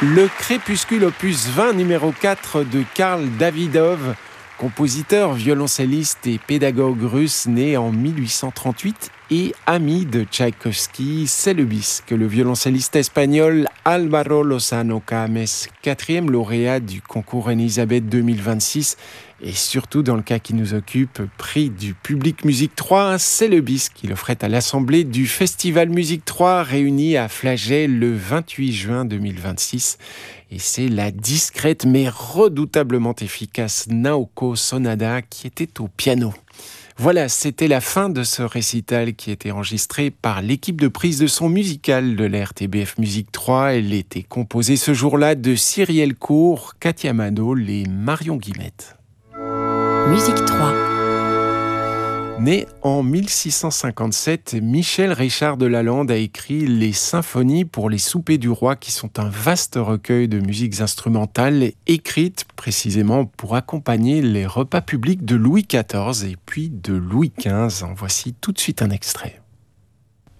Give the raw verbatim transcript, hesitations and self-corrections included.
Le Crépuscule opus vingt numéro quatre de Karl Davidov, compositeur, violoncelliste et pédagogue russe né en mille huit cent trente-huit et ami de Tchaïkovski, c'est le bis que le violoncelliste espagnol Álvaro Lozano Cames, quatrième lauréat du concours Reine-Elisabeth deux mille vingt-six, et surtout dans le cas qui nous occupe, prix du Public Musique trois, c'est le bis qu'il offrait à l'Assemblée du Festival Musique trois réuni à Flagey le vingt-huit juin deux mille vingt-six. Et c'est la discrète mais redoutablement efficace Naoko Sonada qui était au piano. Voilà, c'était la fin de ce récital qui était enregistré par l'équipe de prise de son musicale de la R T B F Musique trois. Elle était composée ce jour-là de Cyrielle Cour, Katia Madol et Marion Guillemette. Musique trois. Né en mille six cent cinquante-sept, Michel Richard de Lalande a écrit les symphonies pour les soupers du roi, qui sont un vaste recueil de musiques instrumentales écrites précisément pour accompagner les repas publics de Louis quatorze et puis de Louis quinze. En voici tout de suite un extrait.